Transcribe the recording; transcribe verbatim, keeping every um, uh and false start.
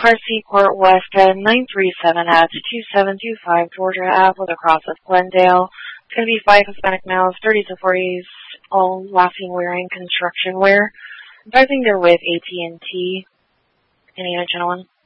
Car Seaport West at nine three seven at two seven two five Georgia Avenue across with Glendale. It's going to be five Hispanic males, thirty to forties, all laughing wearing construction wear. I think they're with A T and T. Any other gentlemen?